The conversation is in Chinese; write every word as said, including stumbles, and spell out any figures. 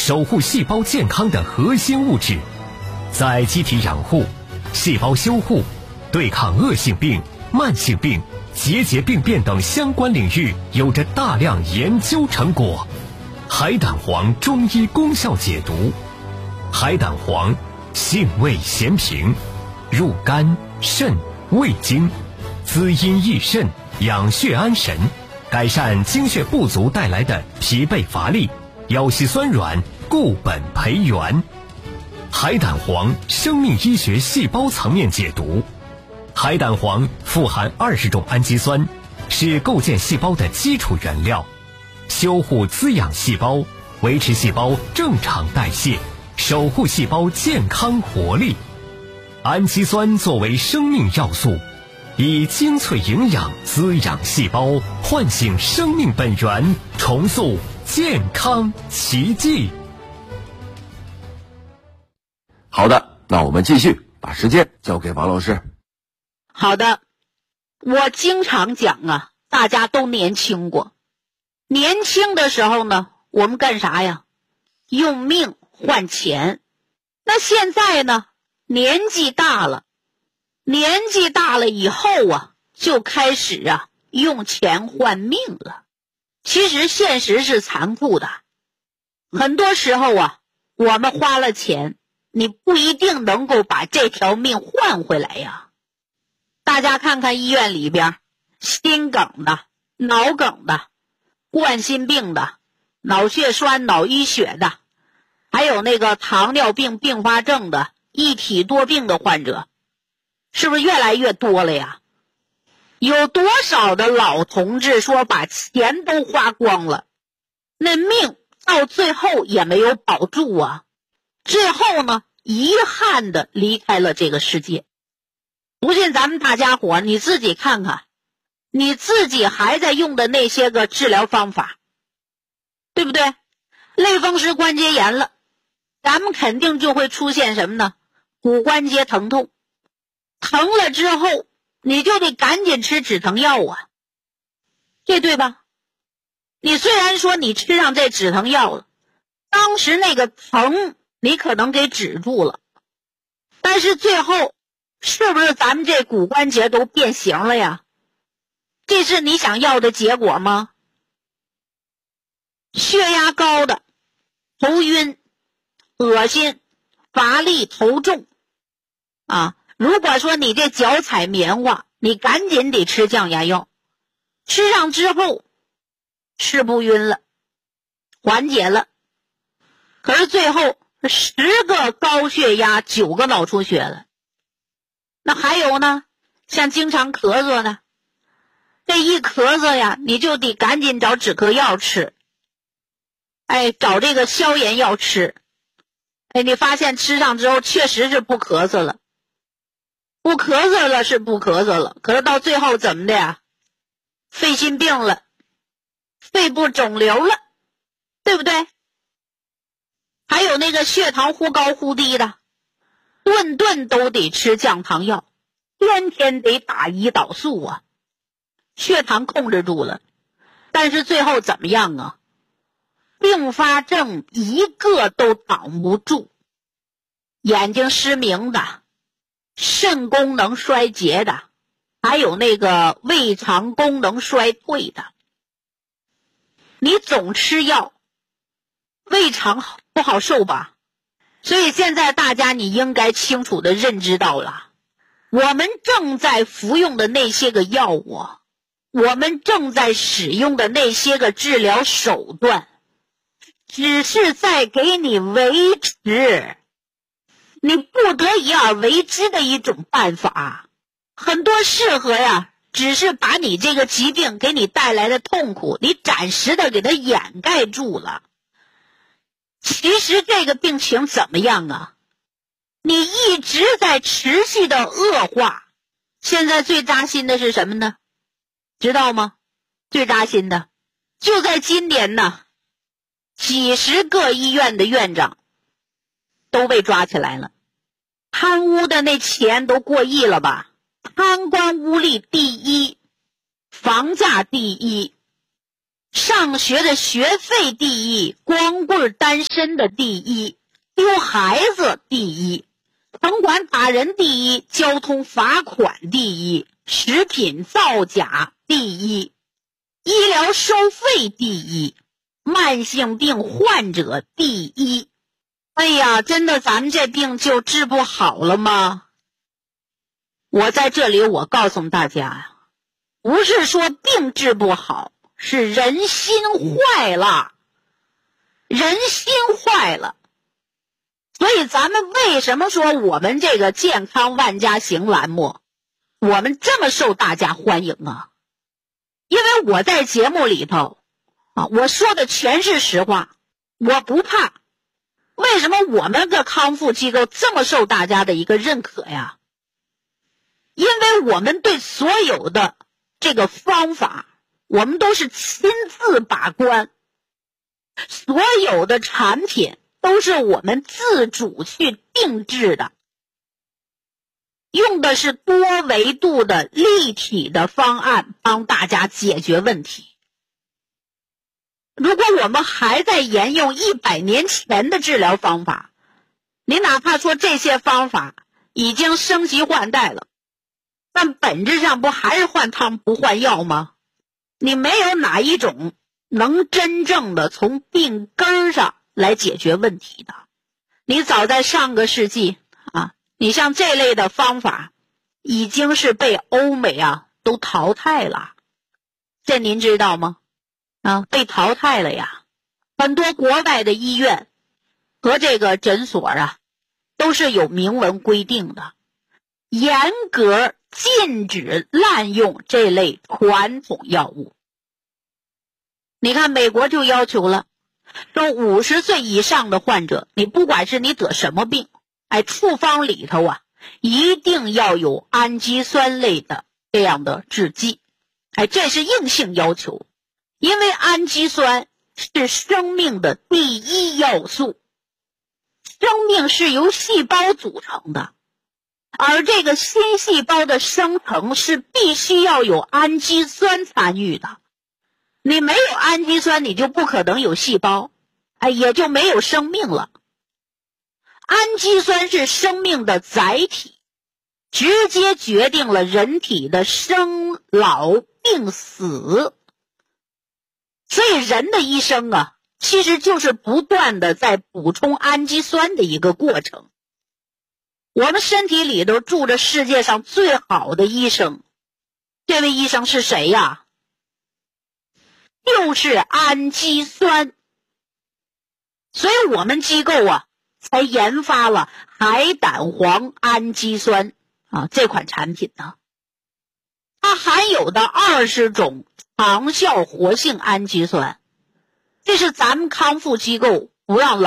守护细胞健康的核心物质，在机体养护、细胞修护、对抗恶性病、慢性病、节节病变等相关领域有着大量研究成果。海胆黄中医功效解读：海胆黄性味咸平，入肝、肾、胃经，滋阴益肾，养血安神，改善精血不足带来的疲惫乏力、腰膝酸软，固本培元。海胆黄生命医学细胞层面解读：海胆黄富含二十种氨基酸，是构建细胞的基础原料，修护滋养细胞，维持细胞正常代谢，守护细胞健康活力。氨基酸作为生命要素，以精粹营养滋养细胞，唤醒生命本源，重塑健康奇迹。 好的，那我们继续，把时间交给王老师。 好的，我经常讲啊，大家都年轻过。年轻的时候呢，我们干啥呀？用命换钱。那现在呢，年纪大了，年纪大了以后啊，就开始啊，用钱换命了。其实现实是残酷的，很多时候啊，我们花了钱，你不一定能够把这条命换回来呀。大家看看医院里边，心梗的、脑梗的、冠心病的、脑血栓、脑溢血的，还有那个糖尿病并发症的、一体多病的患者，是不是越来越多了呀？有多少的老同志说把钱都花光了，那命到最后也没有保住啊，最后呢，遗憾的离开了这个世界。不信咱们大家伙你自己看看，你自己还在用的那些个治疗方法，对不对？类风湿关节炎了，咱们肯定就会出现什么呢？骨关节疼痛，疼了之后你就得赶紧吃止疼药啊，这对吧？你虽然说你吃上这止疼药了，当时那个疼你可能给止住了，但是最后是不是咱们这骨关节都变形了呀？这是你想要的结果吗？血压高的，头晕、恶心、乏力、头重啊！如果说你这脚踩棉花，你赶紧得吃降压药，吃上之后是不晕了，缓解了。可是最后十个高血压，九个脑出血了。那还有呢，像经常咳嗽的，这一咳嗽呀，你就得赶紧找止咳药吃，哎，找这个消炎药吃。哎，你发现吃上之后确实是不咳嗽了，不咳嗽了是不咳嗽了，可是到最后怎么的呀？肺心病了，肺部肿瘤了，对不对？还有那个血糖忽高忽低的，顿顿都得吃降糖药，天天得打胰岛素啊，血糖控制住了，但是最后怎么样啊？并发症一个都挡不住，眼睛失明的，肾功能衰竭的，还有那个胃肠功能衰退的。你总吃药，胃肠不好受吧？所以现在大家你应该清楚地认知到了，我们正在服用的那些个药物，我们正在使用的那些个治疗手段，只是在给你维持你不得已而为之的一种办法。很多适合呀，只是把你这个疾病给你带来的痛苦，你暂时的给它掩盖住了。其实这个病情怎么样啊？你一直在持续的恶化。现在最扎心的是什么呢？知道吗？最扎心的就在今年呢，几十个医院的院长都被抓起来了，贪污的那钱都过亿了吧？贪官污吏第一，房价第一， 上学的学费第一，光棍单身的第一，丢孩子第一，城管打人第一，交通罚款第一，食品造假第一，医疗收费第一，慢性病患者第一。哎呀，真的咱们这病就治不好了吗？我在这里我告诉大家呀，不是说病治不好，是人心坏了，人心坏了。所以咱们为什么说我们这个健康万家行栏目我们这么受大家欢迎啊？因为我在节目里头啊，我说的全是实话，我不怕。为什么我们的康复机构这么受大家的一个认可呀？因为我们对所有的这个方法，我们都是亲自把关，所有的产品都是我们自主去定制的，用的是多维度的立体的方案帮大家解决问题。如果我们还在沿用一百年前的治疗方法，你哪怕说这些方法已经升级换代了，但本质上不还是换汤不换药吗？你没有哪一种能真正的从病根上来解决问题的。你早在上个世纪啊，你像这类的方法已经是被欧美啊都淘汰了，这您知道吗？啊，被淘汰了呀。很多国外的医院和这个诊所啊都是有明文规定的，严格禁止滥用这类传统药物。你看美国就要求了，说五十岁以上的患者，你不管是你得什么病，哎，处方里头啊一定要有氨基酸类的这样的制剂，哎，这是硬性要求。因为氨基酸是生命的第一要素，生命是由细胞组成的，而这个新细胞的生成是必须要有氨基酸参与的。你没有氨基酸，你就不可能有细胞，哎，也就没有生命了。氨基酸是生命的载体，直接决定了人体的生老病死。所以人的一生啊，其实就是不断的在补充氨基酸的一个过程。我们身体里头住着世界上最好的医生，这位医生是谁呀？就是氨基酸。所以我们机构啊才研发了海胆黄氨基酸啊这款产品呢。它含有的二十种长效活性氨基酸，这是咱们康复机构不让